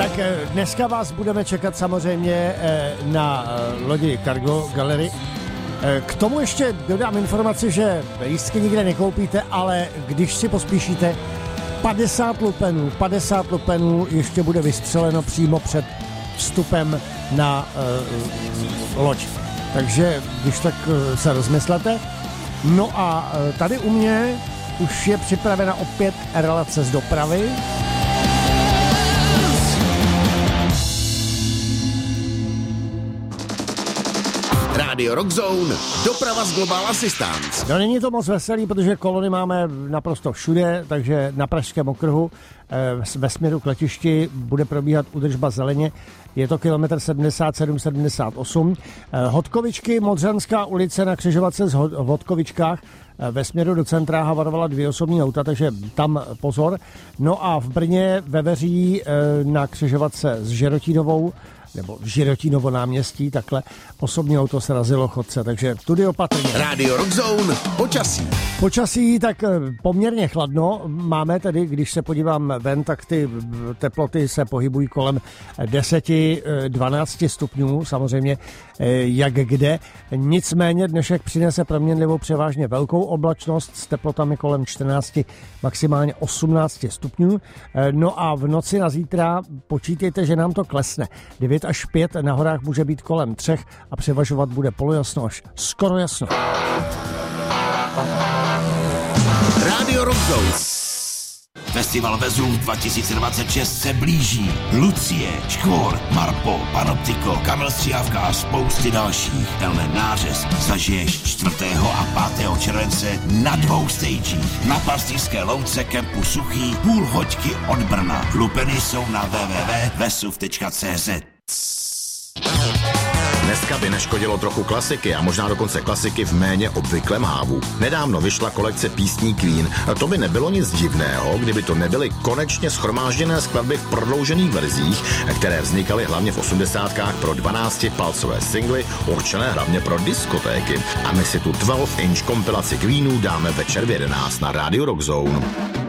Tak dneska vás budeme čekat samozřejmě na lodi Cargo Gallery. K tomu ještě dodám informaci, že lístky nikde nekoupíte, ale když si pospíšíte, 50 lupenů ještě bude vystřeleno přímo před vstupem na loď. Takže když tak se rozmyslete. No a tady u mě už je připravena opět relace z dopravy. Radio Rock Zone, doprava z Global Assistance. No není to moc veselý, protože kolony máme naprosto všude, takže na Pražském okruhu ve směru k letišti bude probíhat údržba zeleně. Je to kilometr 77-78. Hodkovičky, Modřanská ulice na křižovatce v Hodkovičkách. Ve směru do centra havarovala 2 osobní auta, takže tam pozor. No a v Brně ve Veří na křižovatce s Žerotínovou nebo Žirotínovo náměstí, takhle osobní auto srazilo chodce, takže tudy opatrně. Radio Rock Zone, počasí. Počasí tak poměrně chladno máme, tedy když se podívám ven, tak ty teploty se pohybují kolem 10-12 stupňů, samozřejmě jak kde. Nicméně dnešek přinese proměnlivou převážně velkou oblačnost s teplotami kolem 14, maximálně 18 stupňů. No a v noci na zítra počítejte, že nám to klesne. 9 až 5, na horách může být kolem 3 a převažovat bude polojasno až skoro jasno. Radio Rock Zone. Festival Vezuv 2026 se blíží. Lucie, Škvor, Marpo, Panoptiko, Kamil Stříhavka a spousty dalších. Tenhle nářez zažiješ 4. a 5. července na 2 stagích. Na Pastýřské louce kempu Suchý, půl hoďky od Brna. Lupeny jsou na www.vesuv.cz. Dneska by neškodilo trochu klasiky a možná dokonce klasiky v méně obvyklém hávu. Nedávno vyšla kolekce písní Queen. To by nebylo nic divného, kdyby to nebyly konečně shromážděné skladby v prodloužených verzích, které vznikaly hlavně v 80kách pro 12-palcové singly, určené hlavně pro diskotéky. A my si tu 12-inch kompilaci Queenů dáme večer v 11 na Radio Rock Zone.